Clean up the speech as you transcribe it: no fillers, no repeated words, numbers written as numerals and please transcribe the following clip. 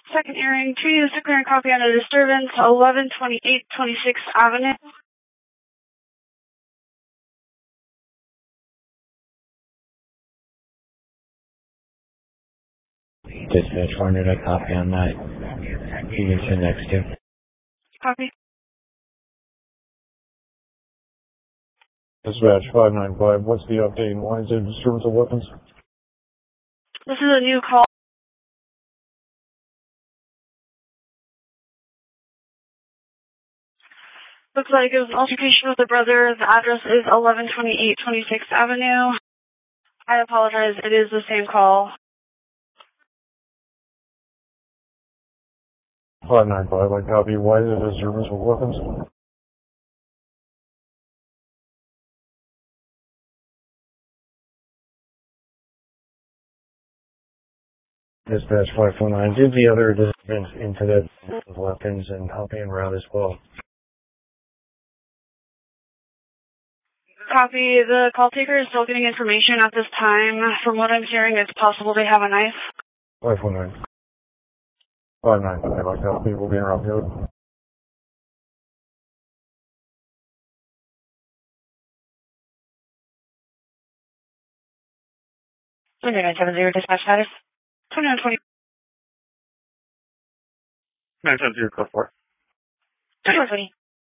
Second airing, 2 units declaring copy on a disturbance, 1128 26th Avenue. Dispatch 400, a copy on that. Units are next to. Copy. Dispatch 595, what's the update and why is there disturbance of weapons? This is a new call. Looks like it was an altercation with a brother. The address is 1128 26th Avenue. I apologize, it is the same call. 595, I copy. Why is there disturbance of weapons? Dispatch 549, did the other disturbance incident with weapons and copy and route as well? Copy. The call taker is still getting information at this time. From what I'm hearing, it's possible they have a knife. 549. 595, I copy. We'll be in route code. 2970 dispatch status. 2920. 970, code 4. 2120.